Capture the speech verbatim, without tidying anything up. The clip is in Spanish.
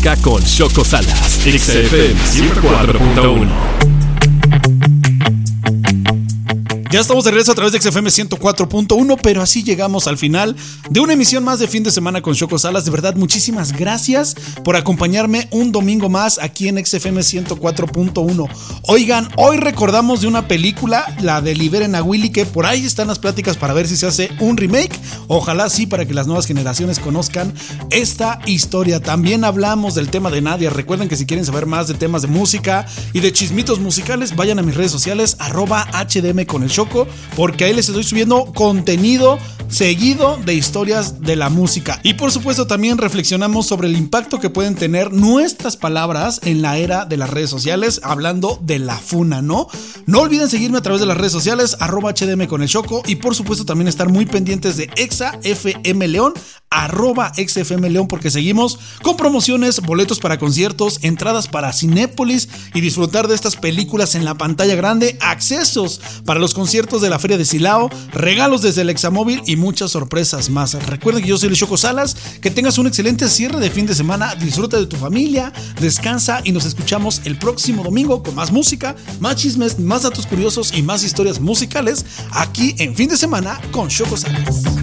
música con Choco Salas, X F M ciento cuatro punto uno. Ya estamos de regreso a través de X F M ciento cuatro punto uno, pero así llegamos al final de una emisión más de Fin de Semana con Choco Salas. De verdad, muchísimas gracias por acompañarme un domingo más aquí en X F M ciento cuatro punto uno. Oigan, hoy recordamos de una película, la de Liberen a Willy, que por ahí están las pláticas para ver si se hace un remake. Ojalá sí, para que las nuevas generaciones conozcan esta historia. También hablamos del tema de Nadia. Recuerden que si quieren saber más de temas de música y de chismitos musicales, vayan a mis redes sociales, arroba H D M con el show, porque ahí les estoy subiendo contenido seguido de historias de la música. Y por supuesto también reflexionamos sobre el impacto que pueden tener nuestras palabras en la era de las redes sociales, hablando de la funa, ¿no? No olviden seguirme a través de las redes sociales, arroba H D M con el Choco, y por supuesto también estar muy pendientes de Exa F M León, arroba Exa F M León, porque seguimos con promociones, boletos para conciertos, entradas para Cinépolis y disfrutar de estas películas en la pantalla grande, accesos para los conciertos de la Feria de Silao, regalos desde el Examóvil y muchas sorpresas más. Recuerden que yo soy el Choco Salas, que tengas un excelente cierre de fin de semana, disfruta de tu familia, descansa y nos escuchamos el próximo domingo con más música, más chismes, más datos curiosos y más historias musicales aquí en Fin de Semana con Choco Salas.